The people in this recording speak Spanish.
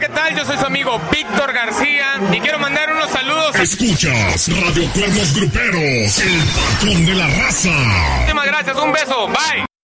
¿qué tal? Yo soy su amigo Víctor García y quiero mandar unos saludos. Escuchas Radio Cuernos Gruperos, el patrón de la raza. Muchísimas gracias, un beso, bye.